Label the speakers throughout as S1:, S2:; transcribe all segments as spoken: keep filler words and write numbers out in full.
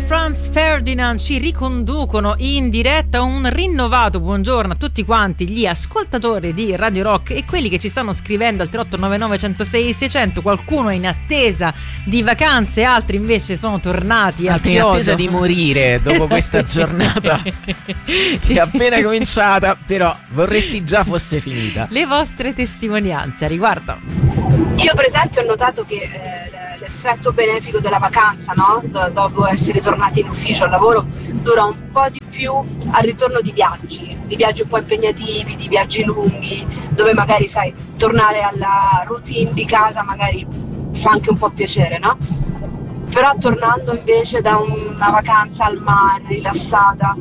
S1: Franz Ferdinand ci riconducono in diretta. Un rinnovato buongiorno a tutti quanti gli ascoltatori di Radio Rock e quelli che ci stanno scrivendo al tre otto nove nove uno zero sei sei zero zero. Qualcuno è in attesa di vacanze, altri invece sono tornati al
S2: altri in attesa di morire dopo questa giornata che è appena cominciata, però vorresti già fosse finita.
S1: Le vostre testimonianze a riguardo.
S3: Io per esempio ho notato che eh, l'effetto benefico della vacanza, no? Do- dopo essere tornati in ufficio al lavoro, dura un po' di più al ritorno di viaggi, di viaggi un po' impegnativi, di viaggi lunghi, dove magari, sai, tornare alla routine di casa magari fa anche un po' piacere, no? Però tornando invece da una vacanza al mare, rilassata,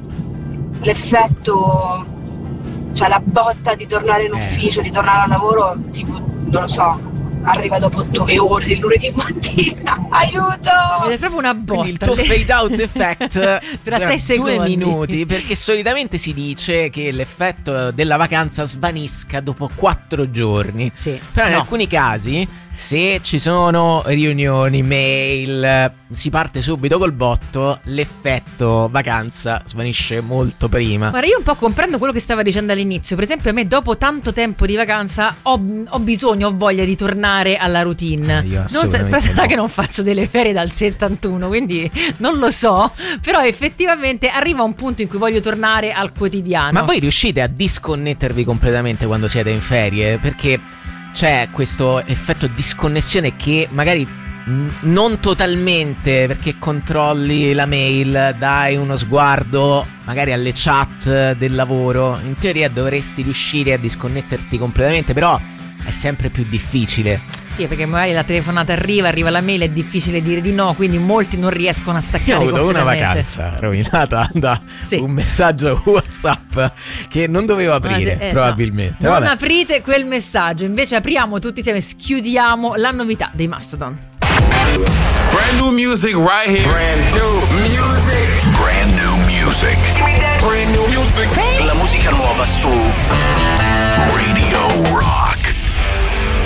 S3: l'effetto, cioè la botta di tornare in ufficio, di tornare al lavoro, tipo, non lo so, arriva dopo due ore il lunedì mattina, aiuto!
S1: È proprio una botta.
S2: Quindi il tuo fade out effect
S1: tra sei secondi,
S2: due minuti, perché solitamente si dice che l'effetto della vacanza svanisca dopo quattro giorni.
S1: Sì.
S2: Però in
S1: no.
S2: alcuni casi, se ci sono riunioni, mail, si parte subito col botto, l'effetto vacanza svanisce molto prima.
S1: Guarda, io un po' comprendo quello che stava dicendo all'inizio. Per esempio, a me dopo tanto tempo di vacanza ho, ho bisogno, ho voglia di tornare alla routine.
S2: Eh, io
S1: non so, sarà
S2: no.
S1: che non faccio delle ferie dal settantuno, quindi non lo so. Però effettivamente arriva un punto in cui voglio tornare al quotidiano.
S2: Ma voi riuscite a disconnettervi completamente quando siete in ferie? Perché c'è questo effetto disconnessione che magari mh, non totalmente, perché controlli la mail, dai uno sguardo magari alle chat del lavoro. In teoria dovresti riuscire a disconnetterti completamente, però è sempre più difficile.
S1: Sì, perché magari la telefonata arriva, arriva la mail, è difficile dire di no, quindi molti non riescono a staccare.
S2: Io ho avuto una
S1: completamente.
S2: vacanza rovinata da
S1: Sì.
S2: un messaggio WhatsApp che non dovevo aprire,
S1: Eh,
S2: probabilmente.
S1: no. Non
S2: Vabbè.
S1: aprite quel messaggio, invece apriamo tutti insieme, schiudiamo la novità dei Mastodon.
S4: Brand new music right here. Brand new music. Brand new music. Brand new music.
S5: La musica nuova su Radio Rock.